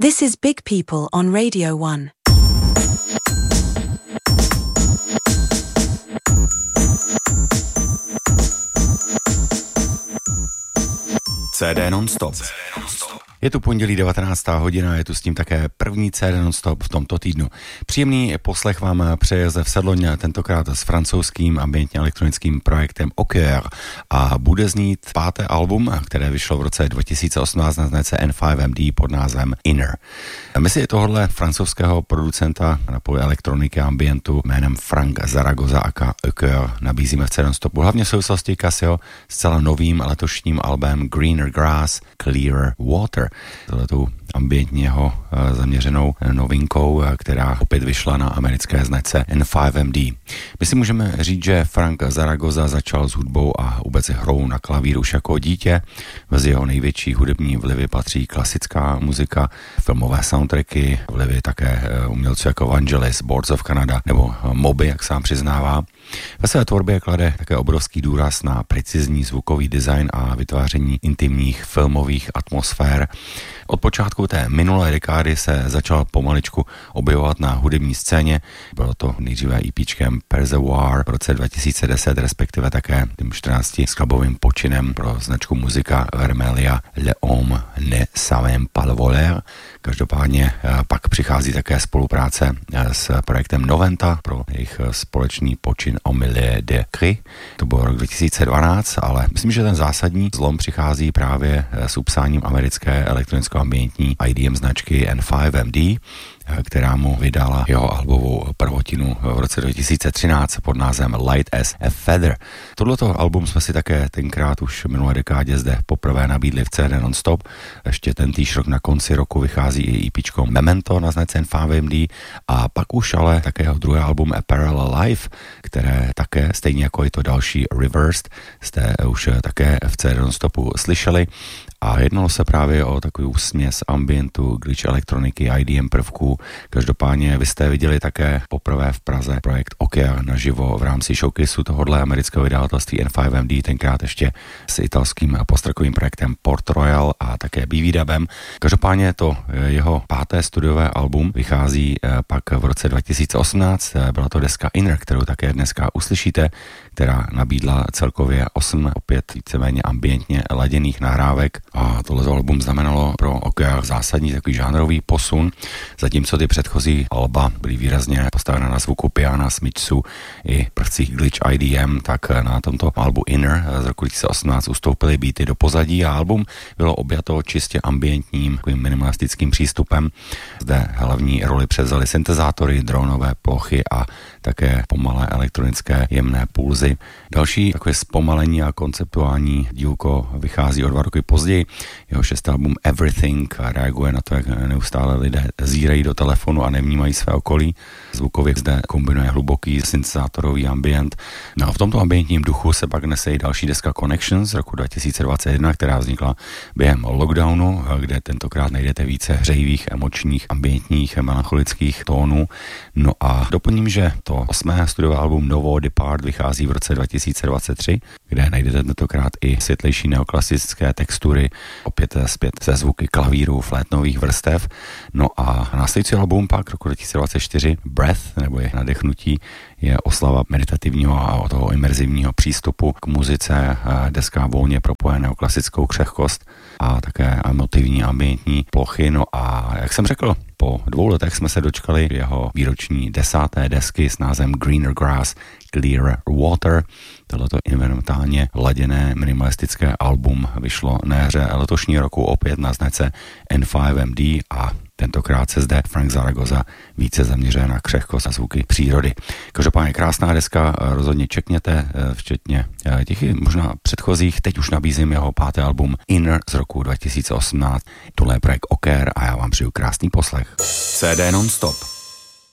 This is Big People on Radio 1. CD non-stop. Je tu pondělí 19. hodina, je tu s tím také první CD non-stop v tomto týdnu. Příjemný poslech vám přeje Josef Sedloň, tentokrát s francouzským ambientně elektronickým projektem Oker a bude znít páté album, které vyšlo v roce 2018 na značce N5MD pod názvem Inner. My si tohohle francouzského producenta na poli elektroniky a ambientu jménem Frank Zaragoza aka Oker nabízíme v CD non-stopu, hlavně v souvislosti Casio zcela novým letošním albem Greener Grass, Clearer Water. Tohletou ambientního zaměřenou novinkou, která opět vyšla na americké značce N5MD. My si můžeme říct, že Frank Zaragoza začal s hudbou a vůbec hrou na klavíru už jako dítě. Mezi jeho největší hudební vlivy patří klasická muzika, filmové soundtracky, vlivy také umělců jako Vangelis, Boards of Canada nebo Moby, jak sám přiznává. Ve své tvorbě klade také obrovský důraz na precizní zvukový design a vytváření intimních filmových atmosfér. Od počátku té minulé dekády se začal pomaličku objevovat na hudební scéně. Bylo to nejdříve EPčkem Persevoir v roce 2010, respektive také tím 14 skladbovým počinem pro značku muzika Vermelia Le Homme ne savent pas le voler. Každopádně pak přichází také spolupráce s projektem Noventa pro jejich společný počin Au milieu de cris. To bylo rok 2012, ale myslím, že ten zásadní zlom přichází právě s upsáním americké elektronicko-ambientní IDM značky N5MD, která mu vydala jeho albovou prvotinu v roce 2013 pod názvem Light as a Feather. Tohleto album jsme si také tenkrát už v minulé dekádě zde poprvé nabídli v CD non-stop. Ještě tentýž rok na konci roku vychází i EPčko Memento na značce N5MD a pak už ale také jeho druhé album A Parallel Life, které také stejně jako i to další Reversed jste už také v CD non-stopu slyšeli. A jednalo se právě o takovou směs ambientu, glitch elektroniky, IDM prvků. Každopádně vy jste viděli také poprvé v Praze projekt Oker naživo v rámci showcaseu tohohle amerického vydavatelství N5MD, tenkrát ještě s italským postrakovým projektem Port Royal a také BV Dubem. Každopádně to jeho páté studiové album vychází pak v roce 2018. Byla to deska Inner, kterou také dneska uslyšíte, která nabídla celkově 8 opět víceméně ambientně laděných nahrávek. A tohle album znamenalo pro Oker zásadní takový žánrový posun, zatímco ty předchozí alba byly výrazně postavena na zvuku piana, smyčců i prvcích glitch IDM, tak na tomto albu Inner z roku 2018 ustoupily beaty do pozadí a album bylo objato čistě ambientním, takovým minimalistickým přístupem. Zde hlavní roli převzaly syntezátory, dronové plochy a také pomalé elektronické jemné pulzy. Další takové zpomalení a konceptuální dílko vychází o 2 roky později. Jeho 6. album Everything reaguje na to, jak neustále lidé zírají do telefonu a nevnímají své okolí. Zvukově zde kombinuje hluboký syntezátorový ambient. No a v tomto ambientním duchu se pak nese i další deska Connections z roku 2021, která vznikla během lockdownu, kde tentokrát najdete více hřejivých, emočních, ambientních, melancholických tónů. No a doplním, že to 8. studiové album Novo Depart vychází v roce 2023, kde najdete tentokrát i světlejší neoklasické textury, opět zpět se zvuky klavíru, flétnových vrstev. No a následující album pak roku 2024 Breath, nebo je nadechnutí, je oslava meditativního a toho imerzivního přístupu k muzice, deska volně propojeného klasickou křehkost a také emotivní ambientní plochy. No a jak jsem řekl, po 2 letech jsme se dočkali jeho výroční 10. desky s názvem Greener Grass, Clearer Water. Tohleto environmentálně laděné minimalistické album vyšlo na jaře letošního roku opět na značce N5MD a tentokrát se zde Frank Zaragoza více zaměřuje na křehkost a zvuky přírody. Každopádně krásná deska, rozhodně čekněte, včetně těch možná předchozích. Teď už nabízím jeho 5. album Inner z roku 2018. Tohle je projekt Oker a já vám přeju krásný poslech. CD non-stop.